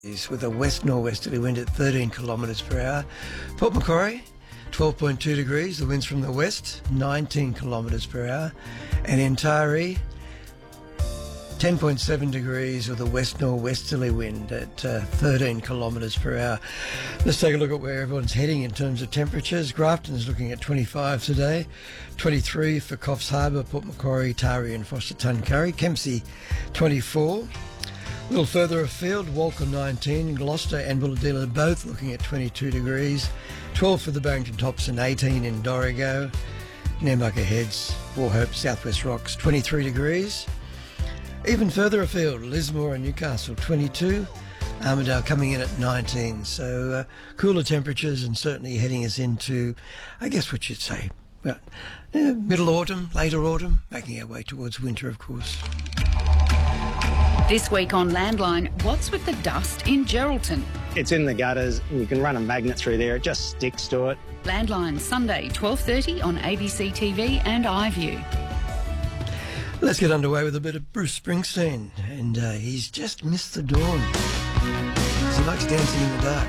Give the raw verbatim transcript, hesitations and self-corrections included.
Is with a west-norwesterly wind at thirteen kilometres per hour. Port Macquarie, twelve point two degrees, the winds from the west, nineteen kilometres per hour. And in Taree, ten point seven degrees with a west-norwesterly wind at uh, thirteen kilometres per hour. Let's take a look at where everyone's heading in terms of temperatures. Grafton's looking at twenty-five today, twenty-three for Coffs Harbour, Port Macquarie, Taree and Forster Tuncurry. Kempsey, twenty-four. A little further afield, Walker nineteen, Gloucester and Willadilla both looking at twenty-two degrees, twelve for the Barrington Tops and eighteen in Dorrigo. Nambucca Heads, Wauchope, Southwest Rocks, twenty-three degrees. Even further afield, Lismore and Newcastle, twenty-two. Armidale coming in at nineteen. So uh, cooler temperatures and certainly heading us into, I guess what you'd say, well, uh, middle autumn, later autumn, making our way towards winter, of course. This week on Landline, what's with the dust in Geraldton? It's in the gutters. You can run a magnet through there. It just sticks to it. Landline, Sunday, twelve thirty on A B C T V and iView. Let's get underway with a bit of Bruce Springsteen. And uh, he's just missed the dawn. He likes dancing in the dark.